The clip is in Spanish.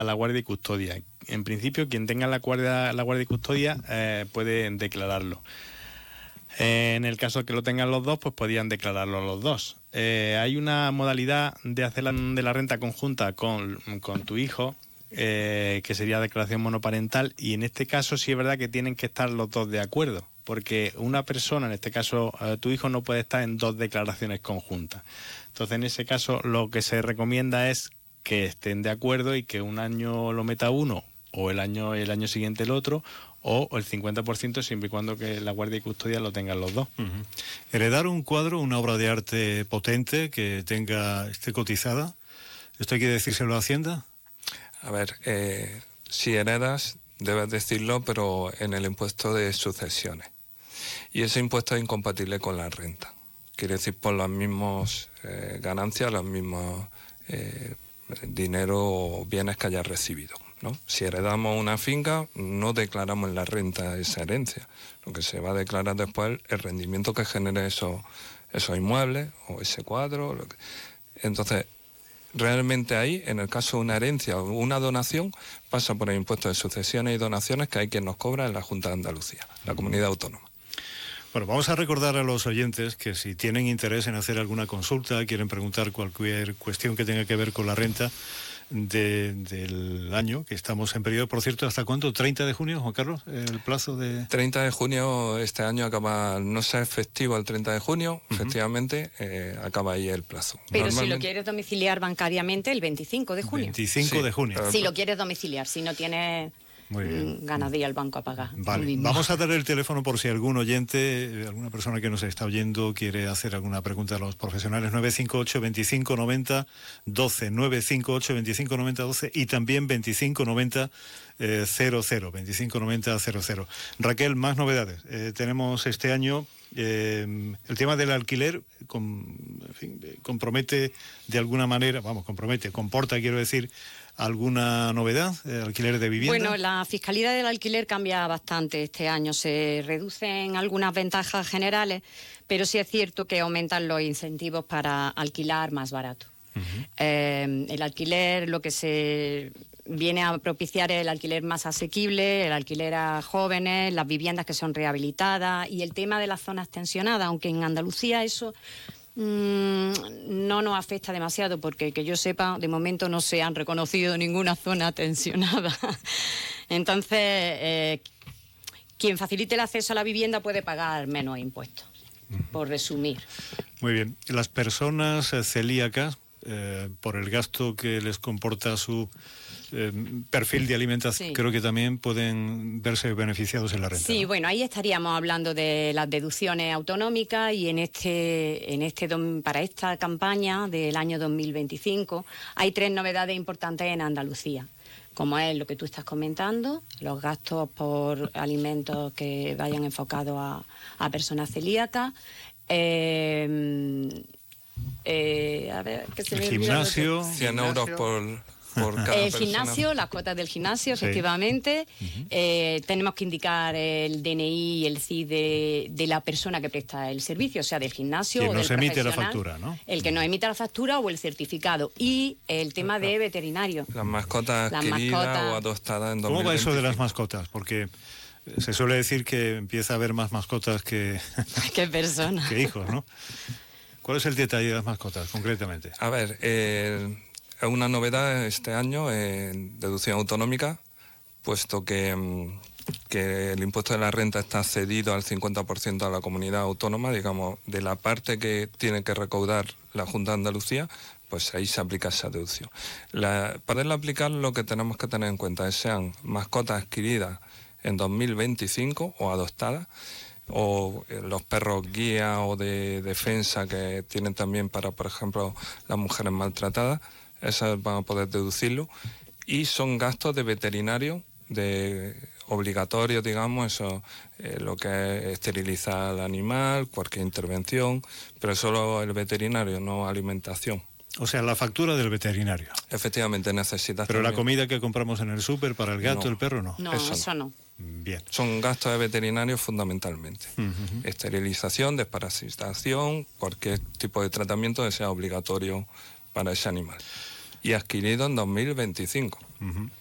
la guardia y custodia. En principio, quien tenga la guardia y custodia puede declararlo. En el caso que lo tengan los dos, pues podían declararlo los dos. Hay una modalidad de hacer de la renta conjunta con tu hijo, que sería declaración monoparental, y en este caso sí es verdad que tienen que estar los dos de acuerdo, porque una persona, en este caso tu hijo, no puede estar en dos declaraciones conjuntas. Entonces, en ese caso, lo que se recomienda es que estén de acuerdo y que un año lo meta uno o el año siguiente el otro, o el 50%, siempre y cuando que la guardia y custodia lo tengan los dos. Uh-huh. Heredar un cuadro, una obra de arte potente que esté cotizada, ¿esto hay que decírselo a Hacienda? A ver, si heredas, debes decirlo, pero en el impuesto de sucesiones. Y ese impuesto es incompatible con la renta. Quiere decir por las mismas ganancias, los mismos dinero o bienes que hayas recibido, ¿no? Si heredamos una finca, no declaramos en la renta esa herencia. Lo que se va a declarar después es el rendimiento que genere esos inmuebles o ese cuadro. Entonces, realmente ahí, en el caso de una herencia o una donación, pasa por el impuesto de sucesiones y donaciones, que hay quien nos cobra en la Junta de Andalucía, la comunidad autónoma. Bueno, vamos a recordar a los oyentes que si tienen interés en hacer alguna consulta, quieren preguntar cualquier cuestión que tenga que ver con la renta del año, que estamos en periodo, por cierto, ¿hasta cuándo? ¿30 de junio, Juan Carlos? El plazo de... 30 de junio, este año acaba, no sea efectivo el 30 de junio, efectivamente, acaba ahí el plazo. Pero si lo quieres domiciliar bancariamente, el 25 de junio. 25 de junio. Si lo quieres domiciliar, si no tienes... ganas de ir al banco a pagar. Vale, vamos a dar el teléfono por si algún oyente, alguna persona que nos está oyendo quiere hacer alguna pregunta a los profesionales. 958 25 90 12, 958 25 90 12 y también 25 90 00, 25 90 00. Raquel, más novedades. Tenemos este año el tema del alquiler, compromete de alguna manera, comporta, quiero decir, ¿alguna novedad? ¿Alquiler de vivienda? Bueno, la fiscalidad del alquiler cambia bastante este año. Se reducen algunas ventajas generales, pero sí es cierto que aumentan los incentivos para alquilar más barato. Uh-huh. El alquiler, lo que se viene a propiciar es el alquiler más asequible, el alquiler a jóvenes, las viviendas que son rehabilitadas y el tema de las zonas tensionadas, aunque en Andalucía eso... no nos afecta demasiado, porque que yo sepa, de momento no se han reconocido ninguna zona tensionada. Entonces, quien facilite el acceso a la vivienda puede pagar menos impuestos, por resumir. Muy bien. Las personas celíacas, por el gasto que les comporta su perfil de alimentación, sí, creo que también pueden verse beneficiados en la renta. Sí, ¿no? Bueno, ahí estaríamos hablando de las deducciones autonómicas y para esta campaña del año 2025 hay 3 novedades importantes en Andalucía, como es lo que tú estás comentando, los gastos por alimentos que vayan enfocados a personas celíacas, el gimnasio, 100 euros por cada el persona. Gimnasio, las cuotas del gimnasio, sí, efectivamente. Uh-huh. Tenemos que indicar el DNI y el CID de la persona que presta el servicio, o sea, del gimnasio o del profesional. Quien nos emite la factura, ¿no? El que nos emita la factura o el certificado. Y el tema de veterinario. Las mascotas adquiridas o adoptadas en 2025. ¿Cómo va eso de las mascotas? Porque se suele decir que empieza a haber más mascotas que... ¿Qué personas? Que hijos, ¿no? ¿Cuál es el detalle de las mascotas, concretamente? A ver, es una novedad este año en deducción autonómica, puesto que el impuesto de la renta está cedido al 50% a la comunidad autónoma, digamos, de la parte que tiene que recaudar la Junta de Andalucía, pues ahí se aplica esa deducción. Para poderla aplicar, lo que tenemos que tener en cuenta es que sean mascotas adquiridas en 2025 o adoptadas, o los perros guía o de defensa que tienen también para, por ejemplo, las mujeres maltratadas, esas van a poder deducirlo, y son gastos de veterinario, de obligatorio, digamos, eso, lo que es esterilizar al animal, cualquier intervención, pero solo el veterinario, no alimentación. O sea, la factura del veterinario. Efectivamente, necesitas. Pero también... la comida que compramos en el súper para el gato, el perro, no. No, eso no. Bien. Son gastos de veterinario fundamentalmente. Uh-huh. Esterilización, desparasitación, cualquier tipo de tratamiento que sea obligatorio para ese animal. y adquirido en 2025.